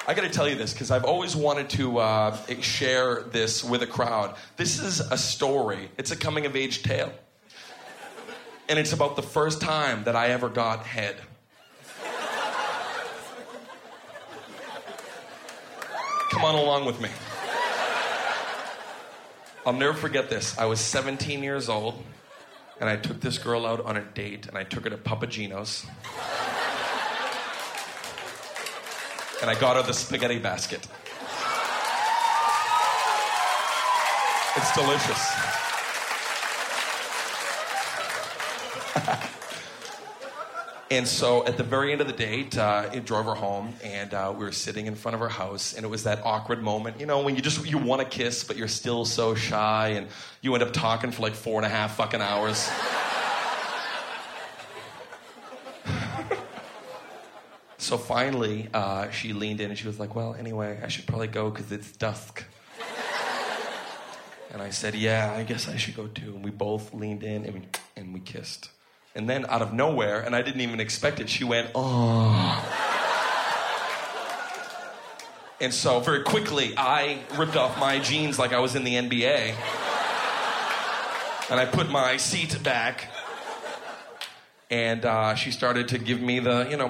I got to tell you this because I've always wanted to share this with a crowd. This is a story. It's a coming-of-age tale. And it's about the first time that I ever got head. Come on along with me. I'll never forget this. I was 17 years old, and I took this girl out on a date, and I took her to Papagino's. And I got her the spaghetti basket. It's delicious. And so at the very end of the date, it drove her home, and we were sitting in front of her house, and it was that awkward moment, you know, when you want to kiss, but you're still so shy, and you end up talking for like 4.5 fucking hours. So finally, she leaned in and she was like, well, anyway, I should probably go because it's dusk. And I said, yeah, I guess I should go too. And we both leaned in and we kissed. And then out of nowhere, and I didn't even expect it, she went, oh. And so very quickly, I ripped off my jeans like I was in the NBA. And I put my seat back. And she started to give me the, you know.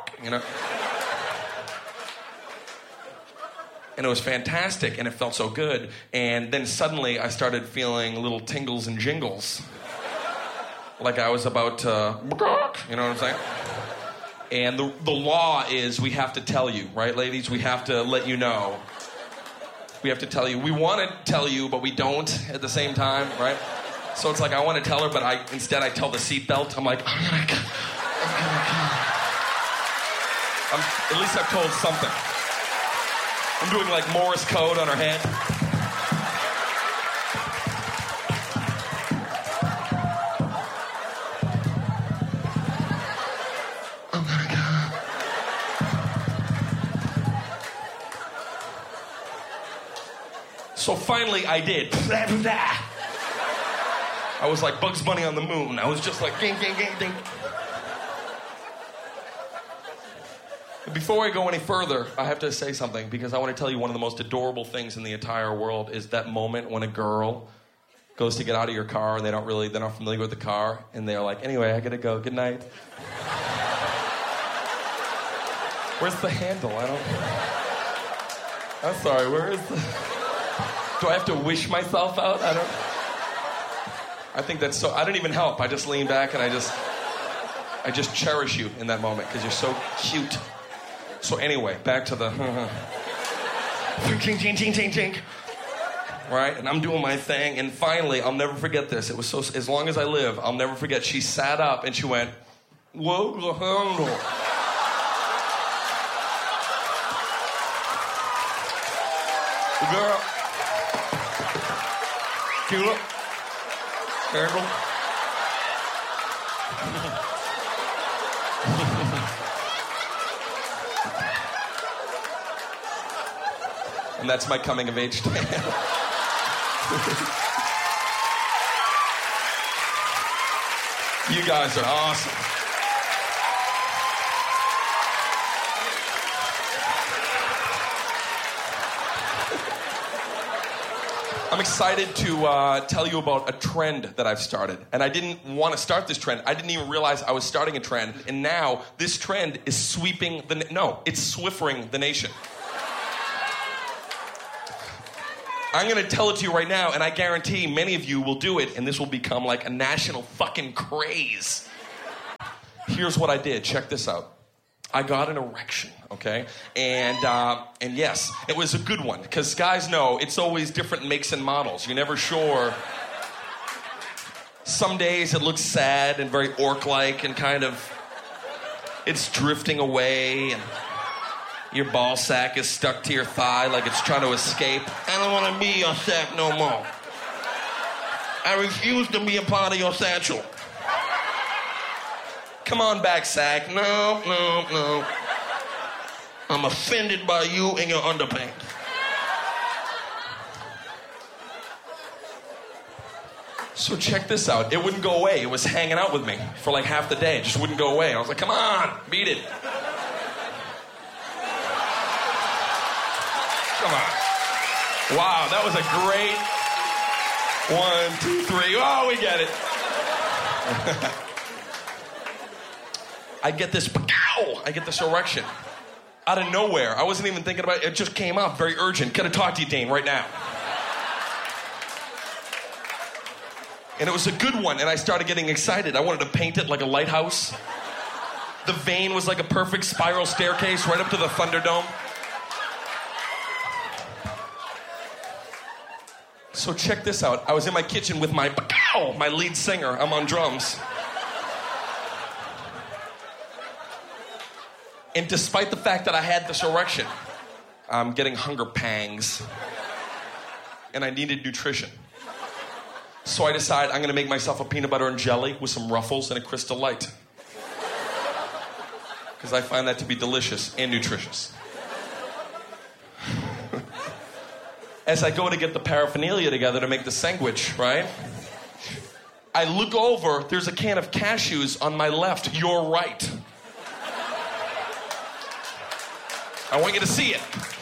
And it was fantastic, and it felt so good. And then suddenly, I started feeling little tingles and jingles. Like I was about to, you know what I'm saying? And the law is we have to tell you, right, ladies? We have to let you know. We have to tell you. We want to tell you, but we don't at the same time, right? So it's like I want to tell her, but instead I tell the seatbelt. I'm like, oh my God. At least I've told something. I'm doing like Morse code on her head. So finally I did. I was like Bugs Bunny on the moon. I was just like ding, ding, ding, ding. Before I go any further, I have to say something because I want to tell you one of the most adorable things in the entire world is that moment when a girl goes to get out of your car and they're not familiar with the car and they're like, anyway, I gotta go, good night. Where's the handle? I'm sorry, where is the... Do I have to wish myself out? I think that's so... I don't even help. I just lean back and I just cherish you in that moment because you're so cute. So anyway, back to the... Right? And I'm doing my thing. And finally, I'll never forget this. It was so... As long as I live, I'll never forget. She sat up and she went, whoa, the handle. Girl... Feel it? Handle? And that's my coming of age tale. You guys are awesome. I'm excited to tell you about a trend that I've started. And I didn't want to start this trend. I didn't even realize I was starting a trend. And now this trend is sweeping it's Swiffering the nation. I'm going to tell it to you right now, and I guarantee many of you will do it, and this will become like a national fucking craze. Here's what I did. Check this out. I got an erection, okay? And yes, it was a good one, because guys know it's always different makes and models. You're never sure. Some days it looks sad and very orc-like and kind of, it's drifting away, and your ball sack is stuck to your thigh like it's trying to escape. I don't want to be your sack no more. I refuse to be a part of your satchel. Come on back, sack. No. I'm offended by you and your underpants. So check this out. It wouldn't go away. It was hanging out with me for like half the day. It just wouldn't go away. I was like, come on, beat it. Come on. Wow, that was a great 1, 2, 3. Oh, we get it. I get this erection out of nowhere. I wasn't even thinking about it. It just came up very urgent. Can I talk to you, Dane, right now? And it was a good one, and I started getting excited. I wanted to paint it like a lighthouse. The vein was like a perfect spiral staircase right up to the Thunderdome. So check this out. I was in my kitchen with my lead singer. I'm on drums. And despite the fact that I had this erection, I'm getting hunger pangs. And I needed nutrition. So I decide I'm going to make myself a peanut butter and jelly with some Ruffles and a Crystal Light. Because I find that to be delicious and nutritious. As I go to get the paraphernalia together to make the sandwich, right? I look over, there's a can of cashews on my left, your right. I want you to see it.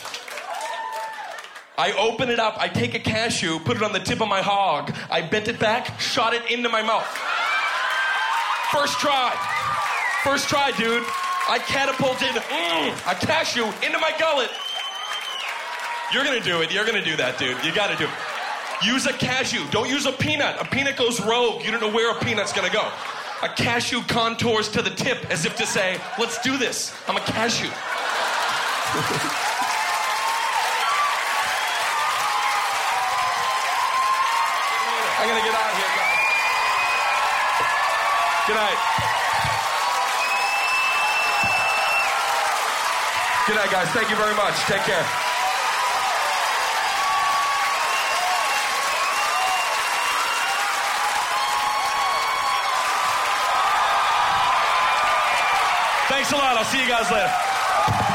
I open it up, I take a cashew, put it on the tip of my hog, I bent it back, shot it into my mouth. First try, dude. I catapulted a cashew into my gullet. You're gonna do it. You're gonna do that, dude. You gotta do it. Use a cashew. Don't use a peanut. A peanut goes rogue. You don't know where a peanut's gonna go. A cashew contours to the tip as if to say, let's do this. I'm a cashew. I'm gonna get out of here, guys. Good night. Good night, guys. Thank you very much. Take care. Thanks a lot. I'll see you guys later.